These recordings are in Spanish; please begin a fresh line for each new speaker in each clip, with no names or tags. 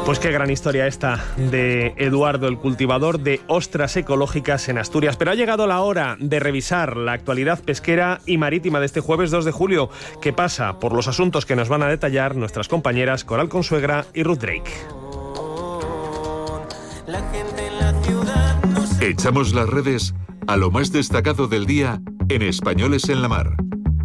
Pues qué gran historia esta de Eduardo, el cultivador de ostras ecológicas en Asturias. Pero ha llegado la hora de revisar la actualidad pesquera y marítima de este jueves 2 de julio, que pasa por los asuntos que nos van a detallar nuestras compañeras Coral Consuegra y Ruth Drake.
Echamos las redes a lo más destacado del día en Españoles en la Mar.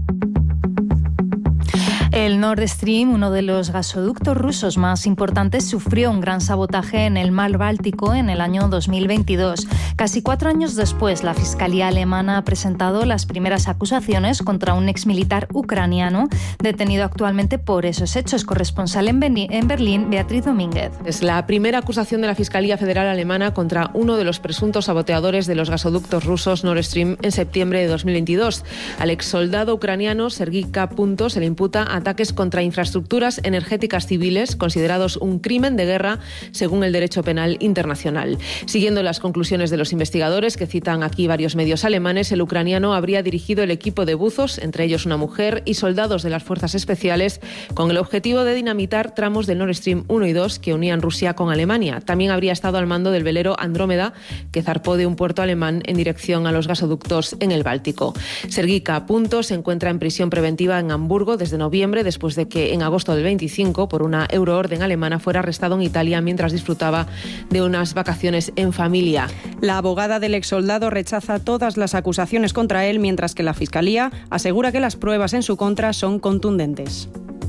El Nord Stream, uno de los gasoductos rusos más importantes, sufrió un gran sabotaje en el mar Báltico en el año 2022. Casi 4 años después, la Fiscalía alemana ha presentado las primeras acusaciones contra un exmilitar ucraniano detenido actualmente por esos hechos. Corresponsal en Berlín, Beatriz Domínguez.
Es la primera acusación de la Fiscalía Federal Alemana contra uno de los presuntos saboteadores de los gasoductos rusos Nord Stream en septiembre de 2022. Al exsoldado ucraniano Sergei K. se le imputa ataques contra infraestructuras energéticas civiles, considerados un crimen de guerra según el derecho penal internacional. Siguiendo las conclusiones de los investigadores, que citan aquí varios medios alemanes, el ucraniano habría dirigido el equipo de buzos, entre ellos una mujer, y soldados de las fuerzas especiales, con el objetivo de dinamitar tramos del Nord Stream 1 y 2 que unían Rusia con Alemania. También habría estado al mando del velero Andrómeda, que zarpó de un puerto alemán en dirección a los gasoductos en el Báltico. Sergei K. se encuentra en prisión preventiva en Hamburgo desde noviembre, después de que en agosto del 25, por una euroorden alemana, fuera arrestado en Italia mientras disfrutaba de unas vacaciones en familia.
La abogada del exsoldado rechaza todas las acusaciones contra él, mientras que la Fiscalía asegura que las pruebas en su contra son contundentes.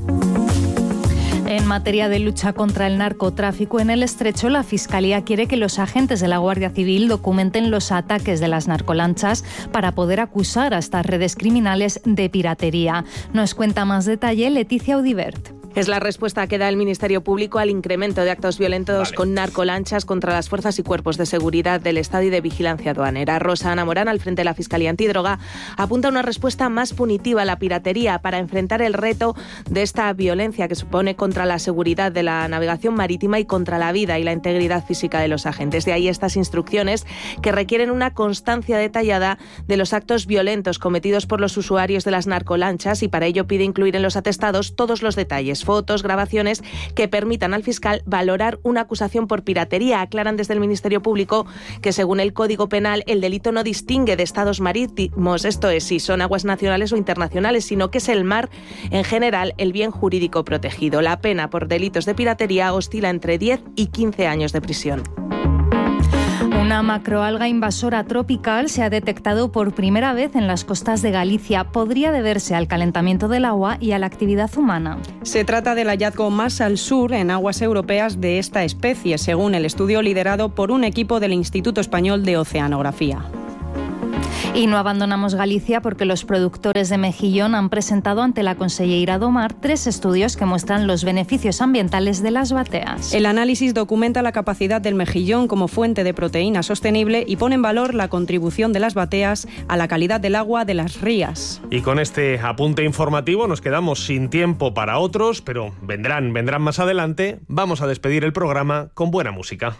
En materia de lucha contra el narcotráfico en el Estrecho, la Fiscalía quiere que los agentes de la Guardia Civil documenten los ataques de las narcolanchas para poder acusar a estas redes criminales de piratería. Nos cuenta más detalle Leticia Audibert.
Es la respuesta que da el Ministerio Público al incremento de actos violentos con narcolanchas contra las fuerzas y cuerpos de seguridad del Estado y de vigilancia aduanera. Rosa Ana Morán, al frente de la Fiscalía Antidroga, apunta a una respuesta más punitiva a la piratería para enfrentar el reto de esta violencia que supone contra la seguridad de la navegación marítima y contra la vida y la integridad física de los agentes. De ahí estas instrucciones que requieren una constancia detallada de los actos violentos cometidos por los usuarios de las narcolanchas, y para ello pide incluir en los atestados todos los detalles, fotos, grabaciones que permitan al fiscal valorar una acusación por piratería. Aclaran desde el Ministerio Público que según el Código Penal el delito no distingue de estados marítimos, esto es, si son aguas nacionales o internacionales, sino que es el mar en general el bien jurídico protegido. La pena por delitos de piratería oscila entre 10 y 15 años de prisión.
Una macroalga invasora tropical se ha detectado por primera vez en las costas de Galicia. Podría deberse al calentamiento del agua y a la actividad humana.
Se trata del hallazgo más al sur en aguas europeas de esta especie, según el estudio liderado por un equipo del Instituto Español de Oceanografía.
Y no abandonamos Galicia porque los productores de mejillón han presentado ante la Conselleira do Mar 3 estudios que muestran los beneficios ambientales de las bateas.
El análisis documenta la capacidad del mejillón como fuente de proteína sostenible y pone en valor la contribución de las bateas a la calidad del agua de las rías.
Y con este apunte informativo nos quedamos sin tiempo para otros, pero vendrán más adelante. Vamos a despedir el programa con buena música.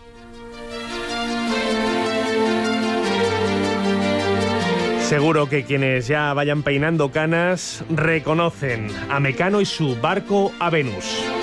Seguro que quienes ya vayan peinando canas reconocen a Mecano y su barco a Venus.